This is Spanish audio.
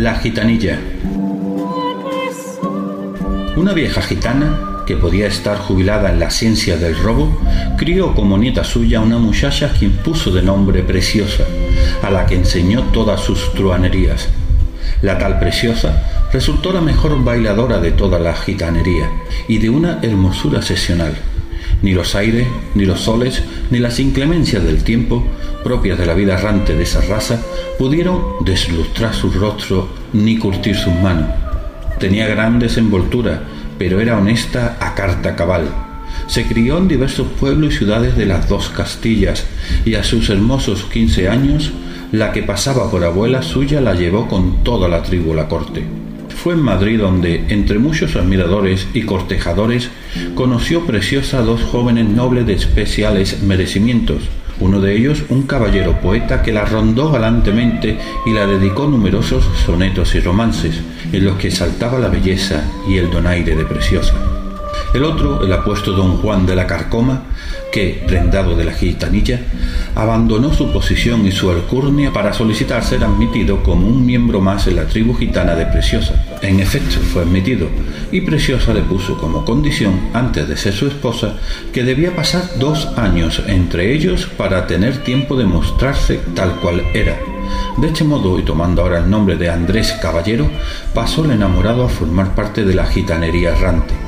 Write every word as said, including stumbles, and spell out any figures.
La gitanilla. Una vieja gitana, que podía estar jubilada en la ciencia del robo, crió como nieta suya una muchacha quien puso de nombre Preciosa, a la que enseñó todas sus truhanerías. La tal Preciosa resultó la mejor bailadora de toda la gitanería y de una hermosura excepcional. Ni los aires, ni los soles, ni las inclemencias del tiempo, propias de la vida errante de esa raza, pudieron deslustrar su rostro ni curtir sus manos. Tenía gran desenvoltura, pero era honesta a carta cabal. Se crió en diversos pueblos y ciudades de las dos Castillas, y a sus hermosos quince años, la que pasaba por abuela suya la llevó con toda la tribu a la corte. Fue en Madrid donde, entre muchos admiradores y cortejadores, conoció Preciosa a dos jóvenes nobles de especiales merecimientos. Uno de ellos, un caballero poeta que la rondó galantemente y la dedicó numerosos sonetos y romances, en los que exaltaba la belleza y el donaire de Preciosa. El otro, el apuesto don Juan de la Carcoma, que, prendado de la gitanilla, abandonó su posición y su alcurnia para solicitar ser admitido como un miembro más en la tribu gitana de Preciosa. En efecto, fue admitido, y Preciosa le puso como condición, antes de ser su esposa, que debía pasar dos años entre ellos para tener tiempo de mostrarse tal cual era. De este modo, y tomando ahora el nombre de Andrés Caballero, pasó el enamorado a formar parte de la gitanería errante.